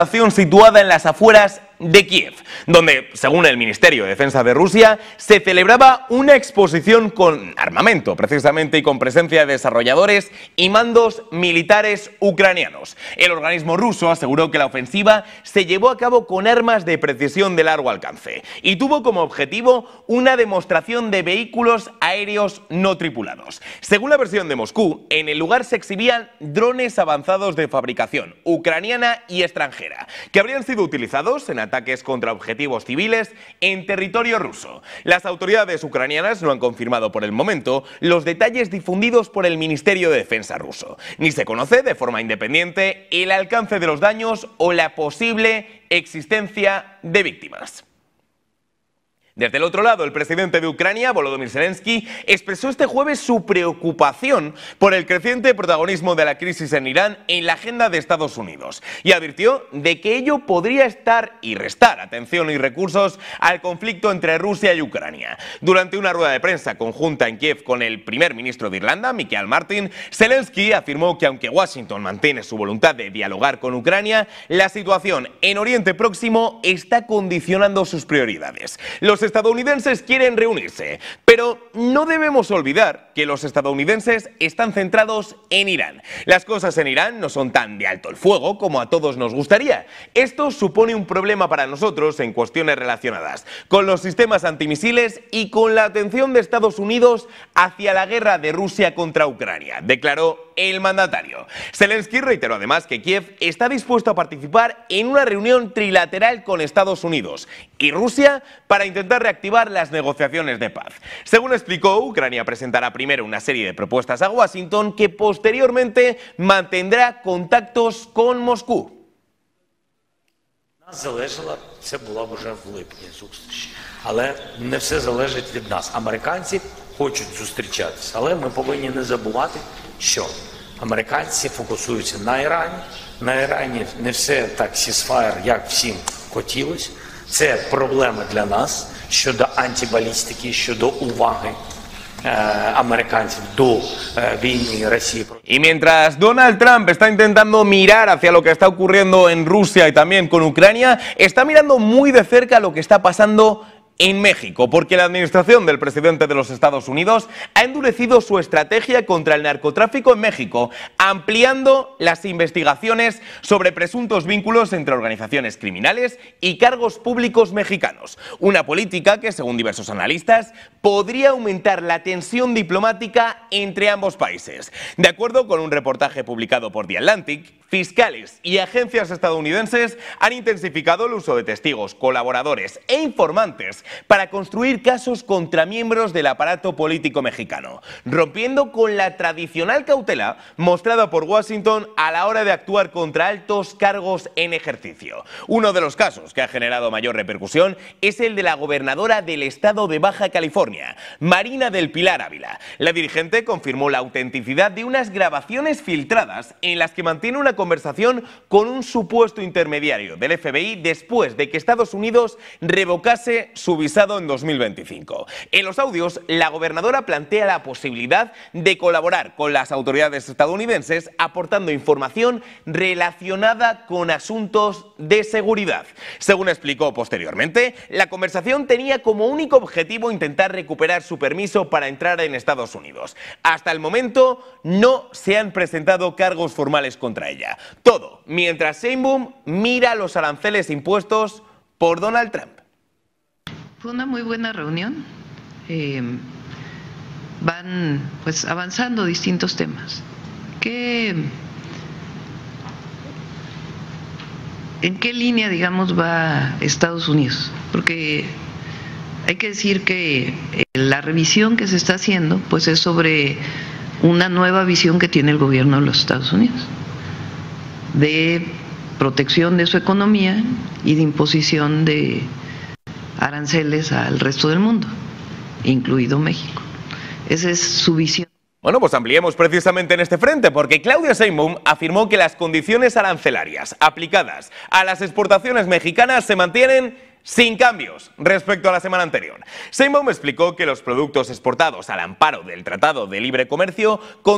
situada en las afueras de Kiev, donde, según el Ministerio de Defensa de Rusia, se celebraba una exposición con armamento, precisamente, y con presencia de desarrolladores y mandos militares ucranianos. El organismo ruso aseguró que la ofensiva se llevó a cabo con armas de precisión de largo alcance y tuvo como objetivo una demostración de vehículos aéreos no tripulados. Según la versión de Moscú, en el lugar se exhibían drones avanzados de fabricación ucraniana y extranjera, que habrían sido utilizados en ataques contra objetivos civiles en territorio ruso. Las autoridades ucranianas no han confirmado por el momento los detalles difundidos por el Ministerio de Defensa ruso, ni se conoce de forma independiente el alcance de los daños o la posible existencia de víctimas. Desde el otro lado, el presidente de Ucrania, Volodymyr Zelensky, expresó este jueves su preocupación por el creciente protagonismo de la crisis en Irán en la agenda de Estados Unidos y advirtió de que ello podría estar y restar atención y recursos al conflicto entre Rusia y Ucrania. Durante una rueda de prensa conjunta en Kiev con el primer ministro de Irlanda, Michael Martin, Zelensky afirmó que aunque Washington mantiene su voluntad de dialogar con Ucrania, la situación en Oriente Próximo está condicionando sus prioridades. Los estadounidenses quieren reunirse, pero no debemos olvidar que los estadounidenses están centrados en Irán. Las cosas en Irán no son tan de alto el fuego como a todos nos gustaría. Esto supone un problema para nosotros en cuestiones relacionadas con los sistemas antimisiles y con la atención de Estados Unidos hacia la guerra de Rusia contra Ucrania, declaró el mandatario. Zelensky reiteró además que Kiev está dispuesto a participar en una reunión trilateral con Estados Unidos y Rusia para intentar reactivar las negociaciones de paz. Según explicó, Ucrania presentará primero una serie de propuestas a Washington que posteriormente mantendrá contactos con Moscú. Це була б вже в липні зустріч. Але не все залежить від нас. Американці хочуть зустрічатися, але ми повинні не забувати, що американці фокусуються на Ірані. На Ірані не все так сісфаєр, як всім хотілося. Це проблема для нас щодо антибалістики, щодо уваги americanos vini Rusia. Y mientras Donald Trump está intentando mirar hacia lo que está ocurriendo en Rusia y también con Ucrania, está mirando muy de cerca lo que está pasando en México, porque la administración del presidente de los Estados Unidos ha endurecido su estrategia contra el narcotráfico en México, ampliando las investigaciones sobre presuntos vínculos entre organizaciones criminales y cargos públicos mexicanos. Una política que, según diversos analistas, podría aumentar la tensión diplomática entre ambos países. De acuerdo con un reportaje publicado por The Atlantic, fiscales y agencias estadounidenses han intensificado el uso de testigos, colaboradores e informantes para construir casos contra miembros del aparato político mexicano, rompiendo con la tradicional cautela mostrada por Washington a la hora de actuar contra altos cargos en ejercicio. Uno de los casos que ha generado mayor repercusión es el de la gobernadora del estado de Baja California, Marina del Pilar Ávila. La dirigente confirmó la autenticidad de unas grabaciones filtradas en las que mantiene una conversación con un supuesto intermediario del FBI después de que Estados Unidos revocase su visado en 2025. En los audios, la gobernadora plantea la posibilidad de colaborar con las autoridades estadounidenses aportando información relacionada con asuntos de seguridad. Según explicó posteriormente, la conversación tenía como único objetivo intentar recuperar su permiso para entrar en Estados Unidos. Hasta el momento no se han presentado cargos formales contra ella. Todo mientras Sheinbaum mira los aranceles impuestos por Donald Trump. Fue una muy buena reunión. Van pues avanzando distintos temas. ¿En qué línea, digamos, va Estados Unidos? Porque hay que decir que la revisión que se está haciendo pues es sobre una nueva visión que tiene el gobierno de los Estados Unidos de protección de su economía y de imposición de aranceles al resto del mundo, incluido México. Esa es su visión. Bueno, pues ampliemos precisamente en este frente, porque Claudia Sheinbaum afirmó que las condiciones arancelarias aplicadas a las exportaciones mexicanas se mantienen sin cambios respecto a la semana anterior. Sheinbaum explicó que los productos exportados al amparo del Tratado de Libre Comercio